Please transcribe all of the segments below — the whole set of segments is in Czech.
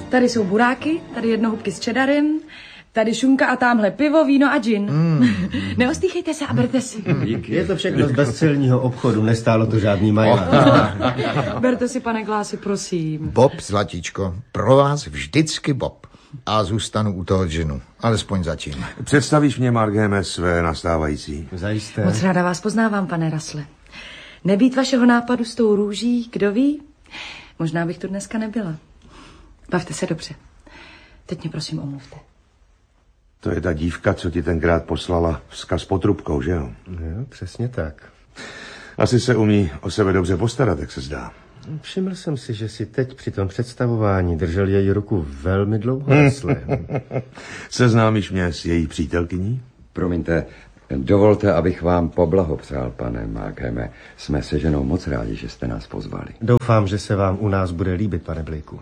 Tady jsou buráky, tady jednohubky s cheddarem, tady šunka a támhle pivo, víno a gin. Neostýchejte se a berte si. Díky. Je to všechno z bezcelního obchodu, nestálo to žádný maják. Berte si, pane Glási, prosím. Bob, zlatíčko, pro vás vždycky Bob. A zůstanu u toho ginu, alespoň zatím. Představíš mě, Margéme, své nastávající? Zajisté. Moc ráda vás poznávám, pane Russelle. Nebýt vašeho nápadu s tou růží, kdo ví? Možná bych tu dneska nebyla. Bavte se dobře. Teď mě prosím omluvte. To je ta dívka, co ti tenkrát poslala vzkaz pod trubkou, že jo? Jo, přesně tak. Asi se umí o sebe dobře postarat, jak se zdá. Všiml jsem si, že si teď při tom představování držel její ruku velmi dlouho, Russelle. Seznámíš mě s její přítelkyní? Promiňte, dovolte, abych vám poblahopřál, pane Markhame. Jsme se ženou moc rádi, že jste nás pozvali. Doufám, že se vám u nás bude líbit, pane Blakeu.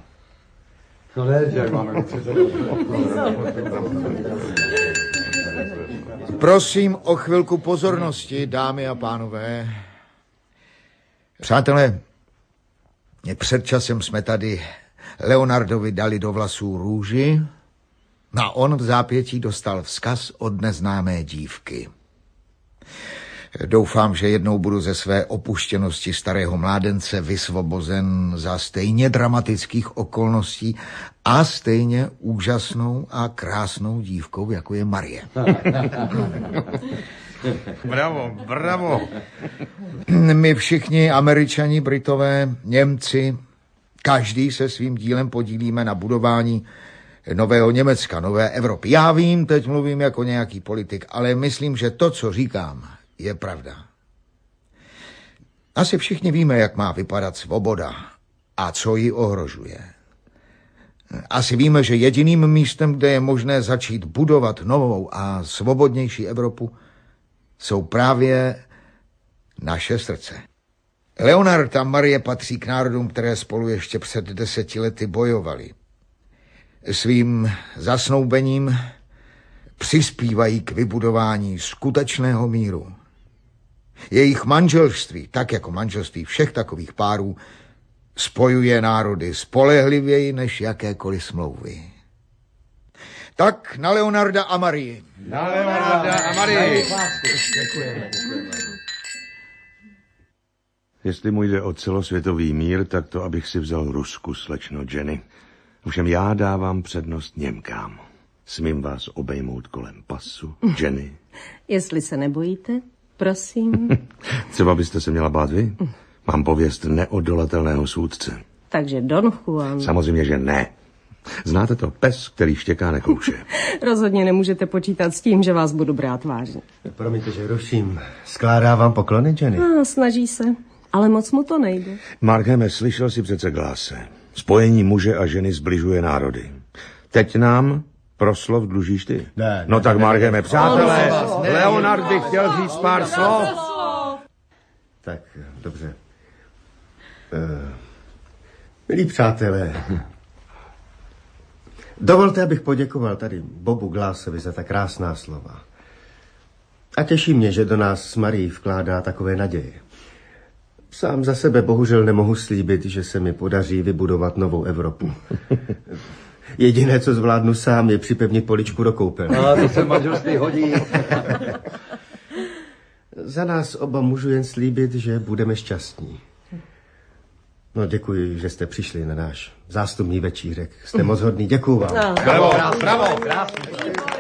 Prosím o chvilku pozornosti, dámy a pánové. Přátelé, před časem jsme tady Leonardovi dali do vlasů růži a on v zápětí dostal vzkaz od neznámé dívky. Doufám, že jednou budu ze své opuštěnosti starého mládence vysvobozen za stejně dramatických okolností a stejně úžasnou a krásnou dívkou, jako je Marie. Bravo, bravo. My všichni, Američani, Britové, Němci, každý se svým dílem podílíme na budování nového Německa, nové Evropy. Já vím, teď mluvím jako nějaký politik, ale myslím, že to, co říkám, je pravda. Asi všichni víme, jak má vypadat svoboda a co ji ohrožuje. Asi víme, že jediným místem, kde je možné začít budovat novou a svobodnější Evropu, jsou právě naše srdce. Leonard a Marie patří k národům, které spolu ještě před 10 lety bojovali. Svým zasnoubením přispívají k vybudování skutečného míru. Jejich manželství, tak jako manželství všech takových párů, spojuje národy spolehlivěji než jakékoliv smlouvy. Tak na Leonarda a Marii. Na Leonarda a Marii. Jestli mu jde o celosvětový mír, tak to, abych si vzal Rusku, slečno Jenny. Ovšem já dávám přednost Němkám. Smím vás obejmout kolem pasu, Jenny? Jestli se nebojíte, prosím. Třeba byste se měla bát vy? Mám pověst neodolatelného soudce. Takže Don Juan. Samozřejmě, že ne. Znáte to? Pes, který štěká, nekouše. Rozhodně nemůžete počítat s tím, že vás budu brát vážně. Promiňte, že ruším. Skládá vám poklony, Jenny? Snaží se, ale moc mu to nejde. Markhame, slyšel si přece Gláse. Spojení muže a ženy zbližuje národy. Teď nám proslov dlužíš ty. Ne, no tak, Markhame, přátelé, Leonard by chtěl říct pár slov. Tak, dobře. Milí přátelé, dovolte, abych poděkoval tady Bobu Glassovi za ta krásná slova. A těší mě, že do nás s Marií vkládá takové naděje. Sám za sebe bohužel nemohu slíbit, že se mi podaří vybudovat novou Evropu. Jediné, co zvládnu sám, je připevnit poličku do koupelny. A to se manželství hodí. Za nás oba můžu jen slíbit, že budeme šťastní. No, děkuji, že jste přišli na náš zástupný večírek. Jste moc hodný, děkuju vám. Bravo, bravo, krásný.